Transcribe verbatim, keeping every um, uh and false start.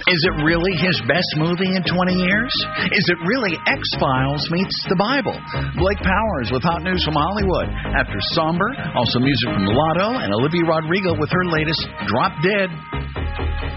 Is it really his best movie in twenty years? Is it really X-Files meets the Bible? Blake Powers with hot news from Hollywood. After Somber, also music from Lotto and Olivia Rodrigo with her latest Drop Dead.